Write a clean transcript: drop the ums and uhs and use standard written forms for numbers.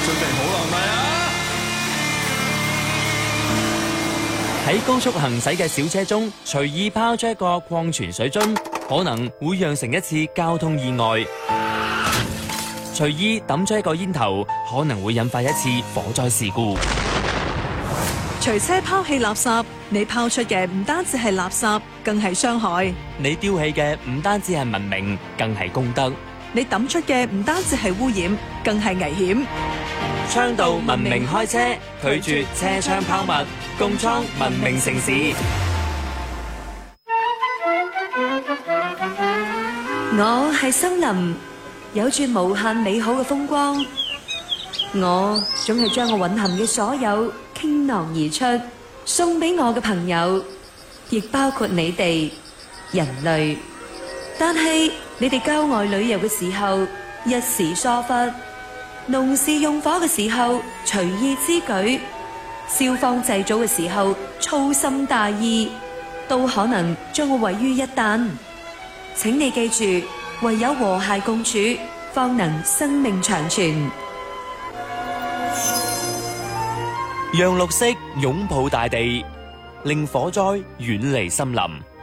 準備好啦，係咪啊？ 喺高速行駛嘅小車中，隨意拋出一個礦泉水樽，可能會釀成一次交通意外；隨意抌出一個煙頭，可能會引發一次火災事故。 隨車拋棄垃圾，你拋出嘅唔單止係垃圾，更係傷害； 你丟棄嘅唔單止係文明，更係公德。 你抌出嘅唔單止係污染，更係危險。 倡導文明開車，拒絕車窗拋物，共創文明城市。 我係森林，有住無限美好嘅風光。我總係將我蘊含嘅所有傾囊而出，送俾我嘅朋友，亦包括你哋人類。但係你哋郊外旅遊嘅時候一時疏忽，農事用火嘅時候隨意之舉，消防祭祖嘅時候粗心大意，都可能將我毀於一旦。請你記住，唯有和諧共處，方能生命長存。 讓綠色擁抱大地，令火災遠離森林。